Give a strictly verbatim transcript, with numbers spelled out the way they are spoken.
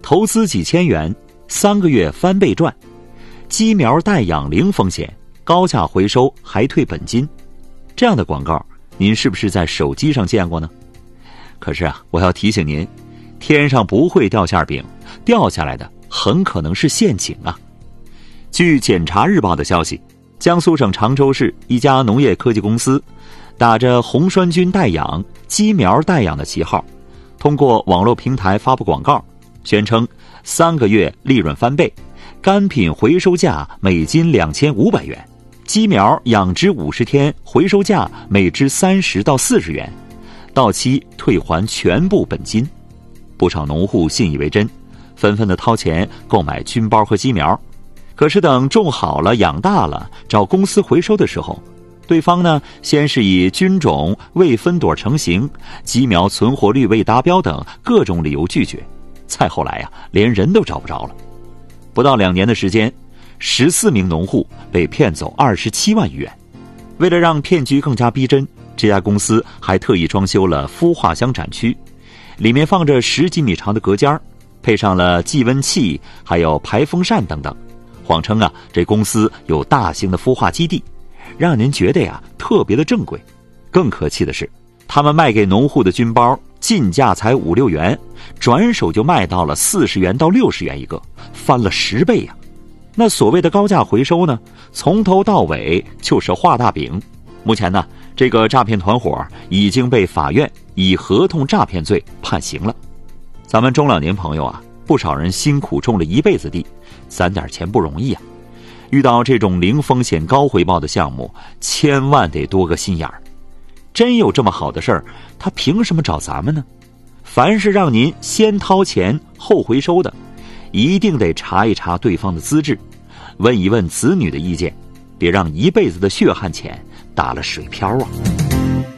投资几千元，三个月翻倍赚，鸡苗代养零风险，高价回收还退本金。这样的广告，您是不是在手机上见过呢？可是啊，我要提醒您，天上不会掉馅饼，掉下来的很可能是陷阱啊。据检察日报的消息，江苏省常州市一家农业科技公司打着红栓菌代养、鸡苗代养的旗号，通过网络平台发布广告，宣称三个月利润翻倍，干品回收价每斤两千五百元，鸡苗养殖五十天回收价每只三十到四十元，到期退还全部本金。不少农户信以为真，纷纷的掏钱购买菌包和鸡苗。可是等种好了养大了找公司回收的时候，对方呢先是以菌种未分朵成型、鸡苗存活率未达标等各种理由拒绝，再后来呀、啊、连人都找不着了。不到两年的时间，十四名农户被骗走二十七万余元。为了让骗局更加逼真，这家公司还特意装修了孵化箱展区，里面放着十几米长的隔间，配上了计温器还有排风扇等等，谎称啊这公司有大型的孵化基地，让您觉得呀特别的正规。更可气的是，他们卖给农户的菌包进价才五六元，转手就卖到了四十元到六十元一个，翻了十倍呀、啊！那所谓的高价回收呢，从头到尾就是画大饼。目前呢，这个诈骗团伙已经被法院以合同诈骗罪判刑了。咱们中老年朋友啊，不少人辛苦种了一辈子地，攒点钱不容易啊。遇到这种零风险高回报的项目，千万得多个心眼儿。真有这么好的事儿，他凭什么找咱们呢？凡是让您先掏钱后回收的，一定得查一查对方的资质，问一问子女的意见，别让一辈子的血汗钱打了水漂啊。